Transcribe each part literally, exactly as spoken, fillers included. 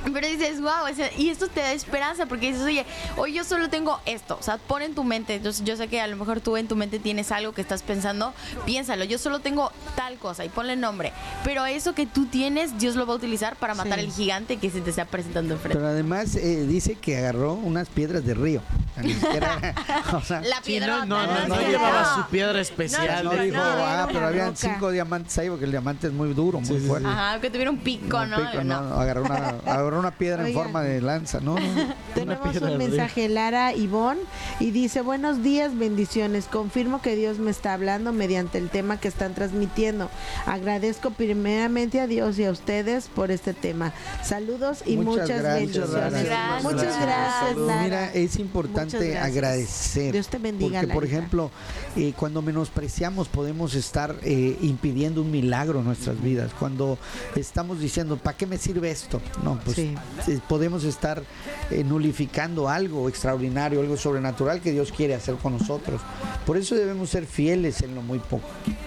Pero dices, wow, o sea, y esto te da esperanza porque dices, oye, hoy yo solo tengo esto, o sea, pon en tu mente, entonces yo sé que a lo mejor tú en tu mente tienes algo que estás pensando, piénsalo, yo solo tengo tal cosa y ponle nombre, pero eso que tú tienes, Dios lo va a utilizar para matar Sí. el gigante que se te está presentando enfrente. Pero además eh, dice que agarró unas piedras de río. O sea, ni siquiera, o sea, La Sí, piedra. no, no, no, no sí, llevaba su piedra especial. no no, dijo, no, ah, era pero una habían roca. cinco diamantes ahí porque el diamante es muy duro, muy Sí, sí, fuerte. Ajá, que tuviera un pico, No, ¿no? pico, no, no, agarró una, agarró una piedra en Oigan. forma de lanza, ¿no? no. Tenemos piedra un de mensaje, Lara Ivonne, y dice, buenos días, bendiciones. Confirmo que Dios me está hablando mediante el tema que están transmitiendo. Agradezco primeramente a Dios y a ustedes por este tema. Saludos y Muchas muchas, gracias, bendiciones. Lara. Muchas Gracias. gracias, Lara. Mira, es Muchas importante gracias. agradecer. Dios te bendiga, Porque, por Larita. ejemplo, eh, cuando menospreciamos podemos estar eh, impidiendo un milagro en nuestras vidas. Cuando estamos diciendo, ¿para qué me sirve esto? No, pues Sí. eh, podemos estar eh, nulificando algo extraordinario, algo sobrenatural que Dios quiere hacer con nosotros. Por eso debemos ser fieles en lo muy poco,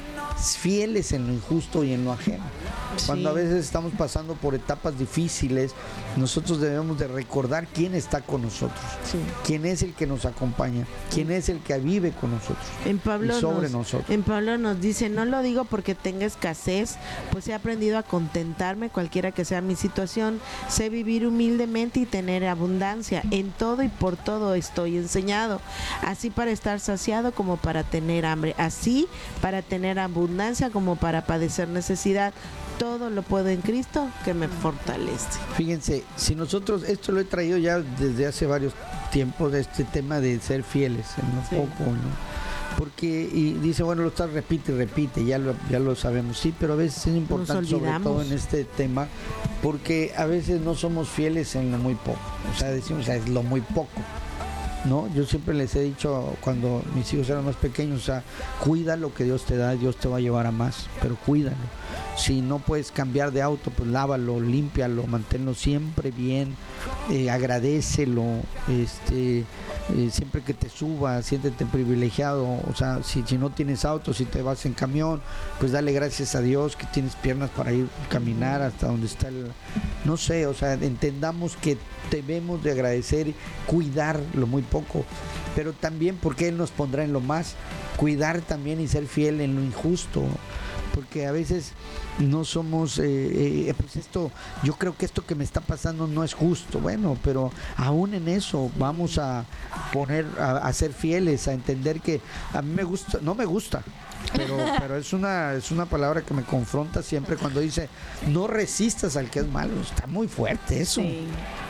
fieles en lo injusto y en lo ajeno. Cuando a Sí. veces estamos pasando por etapas difíciles, nosotros debemos de recordar quién está con nosotros, Sí. quién es el que nos acompaña, quién es el que vive con nosotros En Pablo, y sobre nos, nosotros. en Pablo nos dice, no lo digo porque tenga escasez, pues he aprendido a contentarme cualquiera que sea mi situación, sé vivir humildemente y tener abundancia, en todo y por todo estoy enseñado, así para estar saciado como para tener hambre, así para tener abundancia como para padecer necesidad, todo lo puedo en Cristo que me fortalece. Fíjense, si nosotros, esto lo he traído ya desde hace varios tiempos, de este tema de ser fieles en lo Sí. poco, ¿no? Porque, y dice, bueno, lo está repite y repite, ya lo, ya lo sabemos, sí, pero a veces es importante, sobre olvidamos. todo en este tema, porque a veces no somos fieles en lo muy poco, o sea, decimos, o sea, es lo muy poco. No, yo siempre les he dicho cuando mis hijos eran más pequeños, o sea, cuida lo que Dios te da, Dios te va a llevar a más, pero cuídalo. Si no puedes cambiar de auto, pues lávalo, límpialo, manténlo siempre bien, eh, agradécelo, este, eh, siempre que te subas, siéntete privilegiado, o sea, si, si no tienes auto, si te vas en camión, pues dale gracias a Dios que tienes piernas para ir caminar hasta donde está el, no sé, o sea, entendamos que debemos de agradecer, cuidar lo muy poco, pero también porque Él nos pondrá en lo más, cuidar también y ser fiel en lo injusto, porque a veces no somos, eh, eh, pues esto, yo creo que esto que me está pasando no es justo, bueno, pero aún en eso vamos a poner, a, a ser fieles, a entender que a mí me gusta, no me gusta, pero, pero es una, es una palabra que me confronta siempre cuando dice, no resistas al que es malo, está muy fuerte eso. Sí.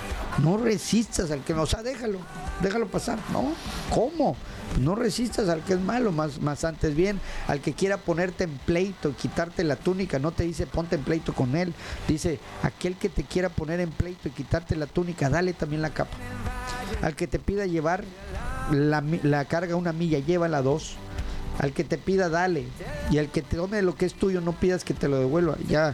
No resistas al que, o sea, déjalo, déjalo pasar, ¿no? ¿Cómo? No resistas al que es malo, más, más antes bien, al que quiera ponerte en pleito, quitarte la túnica, no te dice ponte en pleito con él, dice aquel que te quiera poner en pleito y quitarte la túnica, dale también la capa. Al que te pida llevar la, la carga una milla, llévala dos. Al que te pida, dale. Y al que te tome lo que es tuyo, no pidas que te lo devuelva. Ya,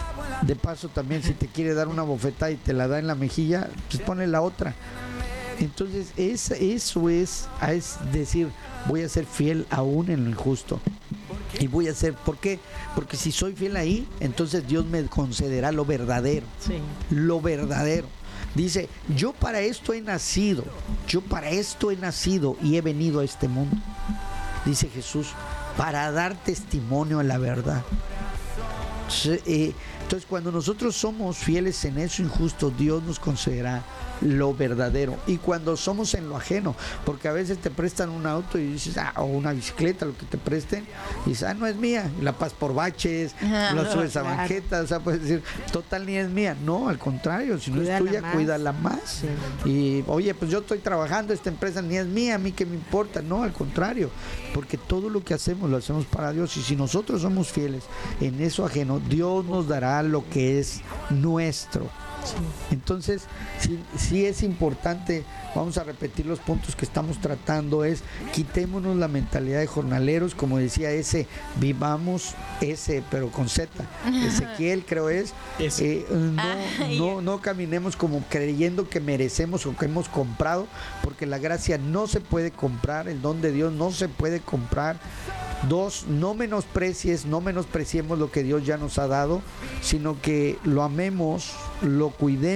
de paso también, si te quiere dar una bofetada y te la da en la mejilla, pues ponle la otra. Entonces, es, eso es, es decir, voy a ser fiel aún en lo injusto. Y voy a ser, ¿por qué? Porque si soy fiel ahí, entonces Dios me concederá lo verdadero. Sí. Lo verdadero. Dice, yo para esto he nacido, yo para esto he nacido y he venido a este mundo. Dice Jesús, para dar testimonio a la verdad. Entonces, eh, entonces, cuando nosotros somos fieles en eso injusto, Dios nos concederá lo verdadero. Y cuando somos en lo ajeno, porque a veces te prestan un auto y dices, ah, o una bicicleta, lo que te presten, y dices, ah, no es mía, y la pasas por baches, Ajá, la no, subes a claro. banqueta, o sea, puedes decir, total ni es mía. No, al contrario, si no es Cuídala tuya, más. cuídala más. Sí. Y, oye, pues yo estoy trabajando, esta empresa ni es mía, a mí qué me importa. No, al contrario, porque todo lo que hacemos lo hacemos para Dios, y si nosotros somos fieles en eso ajeno, Dios nos dará lo que es nuestro. Entonces, sí, sí es importante, vamos a repetir los puntos que estamos tratando, es quitémonos la mentalidad de jornaleros, como decía ese, vivamos ese, pero con Z, Ezequiel creo es, Ese. eh, no, Ay. no, no caminemos como creyendo que merecemos o que hemos comprado, porque la gracia no se puede comprar, el don de Dios no se puede comprar. Dos, no menosprecies, no menospreciemos lo que Dios ya nos ha dado, sino que lo amemos, lo cuidemos.